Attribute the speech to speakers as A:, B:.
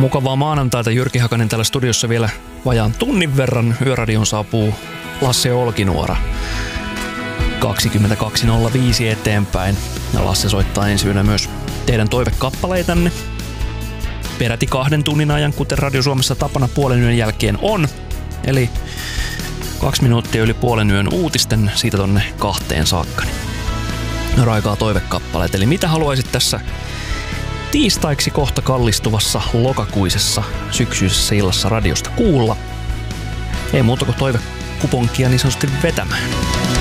A: Mukavaa maanantaita. Jyrki Hakanen täällä studiossa vielä vajaan tunnin verran. Yöradioon saapuu Lasse Olkinuora 22.05 eteenpäin. Ja Lasse soittaa ensi yönä myös teidän toivekappaleitanne. Peräti 2 tunnin ajan, kuten Radio Suomessa tapana puolen yön jälkeen on. Eli 2 minuuttia yli puolen yön uutisten siitä tonne 2 saakka. Raikaa toivekappaleet. Eli mitä haluaisit tässä tiistaiksi kohta kallistuvassa lokakuisessa syksyisessä illassa radiosta kuulla? Ei muuta kuin toivekuponkia niin sanotusti vetämään.